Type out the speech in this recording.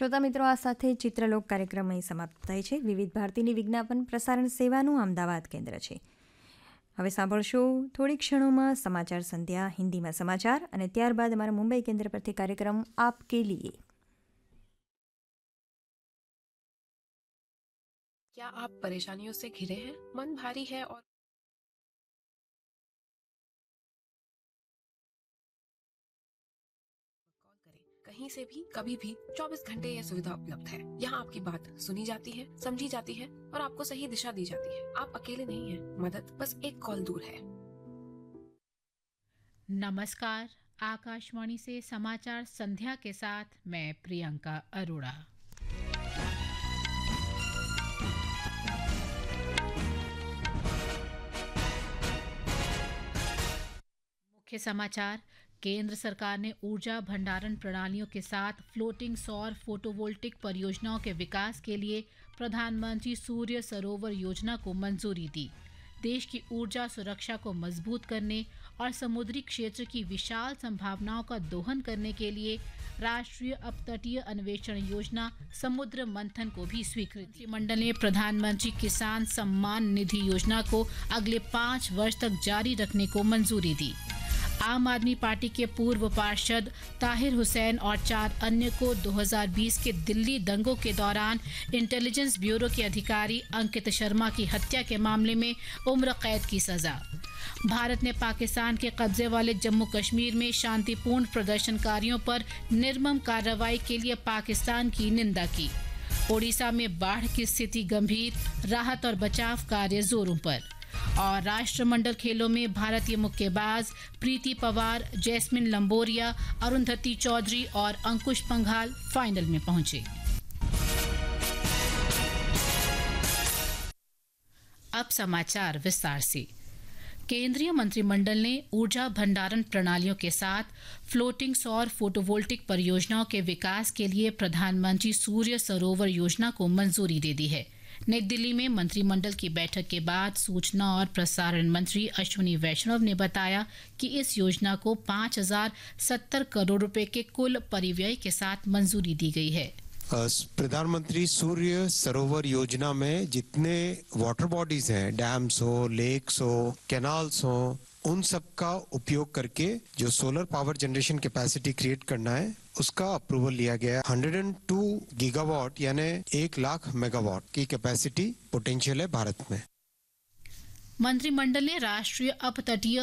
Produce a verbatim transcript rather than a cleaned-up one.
શ્રોતા મિત્રો, આ સાથે ચિત્રલોક કાર્યક્રમ અહીં સમાપ્ત થાય છે. વિવિધ ભારતીની વિજ્ઞાપન પ્રસારણ સેવાનું અમદાવાદ કેન્દ્ર છે. હવે સાંભળશો થોડી ક્ષણોમાં સમાચાર સંધ્યા હિન્દીમાં સમાચાર અને ત્યારબાદ અમારા મુંબઈ કેન્દ્ર પરથી કાર્યક્રમ આપકે લીએ. क्या आप परेशानियों से घिरे हैं? मन भारी है और कॉल करें. कहीं से भी कभी भी चौबीस घंटे यह सुविधा उपलब्ध है. यहाँ आपकी बात सुनी जाती है, समझी जाती है और आपको सही दिशा दी जाती है. आप अकेले नहीं हैं. मदद बस एक कॉल दूर है. नमस्कार, आकाशवाणी से समाचार संध्या के साथ मैं प्रियंका अरोड़ा. मुख्य समाचार. केंद्र सरकार ने ऊर्जा भंडारण प्रणालियों के साथ फ्लोटिंग सौर फोटोवोल्टिक परियोजनाओं के विकास के लिए प्रधानमंत्री सूर्य सरोवर योजना को मंजूरी दी. देश की ऊर्जा सुरक्षा को मजबूत करने और समुद्री क्षेत्र की विशाल संभावनाओं का दोहन करने के लिए राष्ट्रीय अपतटीय अन्वेषण योजना समुद्र मंथन को भी स्वीकृति. मंडल ने प्रधानमंत्री किसान सम्मान निधि योजना को अगले पाँच वर्ष तक जारी रखने को मंजूरी दी. आम आदमी पार्टी के पूर्व पार्षद ताहिर हुसैन और चार अन्य को दो हज़ार बीस के दिल्ली दंगों के दौरान इंटेलिजेंस ब्यूरो के अधिकारी अंकित शर्मा की हत्या के मामले में उम्र कैद की सजा. भारत ने पाकिस्तान के कब्जे वाले जम्मू कश्मीर में शांतिपूर्ण प्रदर्शनकारियों पर निर्मम कार्रवाई के लिए पाकिस्तान की निंदा की. ओडिशा में बाढ़ की स्थिति गंभीर, राहत और बचाव कार्य जोरों पर. और राष्ट्रमंडल खेलों में भारतीय मुक्केबाज प्रीति पवार, जैस्मिन लंबोरिया, अरुंधति चौधरी और अंकुश पंघाल फाइनल में पहुंचे. अब समाचार विस्तार से. केंद्रीय मंत्रिमंडल ने ऊर्जा भंडारण प्रणालियों के साथ फ्लोटिंग सौर फोटोवोल्टिक परियोजनाओं के विकास के लिए प्रधानमंत्री सूर्य सरोवर योजना को मंजूरी दे दी है. नई दिल्ली में मंत्रिमंडल की बैठक के बाद सूचना और प्रसारण मंत्री अश्विनी वैष्णव ने बताया कि इस योजना को पाँच हजार सत्तर करोड़ रुपए के कुल परिव्यय के साथ मंजूरी दी गई है. प्रधानमंत्री सूर्य सरोवर योजना में जितने वाटर बॉडीज हैं, डैम्स हो, लेक्स हो, कैनाल्स हो, उन सब का उपयोग करके जो solar power generation capacity create करना है उसका अप्रूवल लिया गया है. एक सौ दो गीगावाट यानी एक लाख मेगावाट की कैपेसिटी पोटेंशियल है भारत में. मंत्रिमंडल ने राष्ट्रीय अपतटीय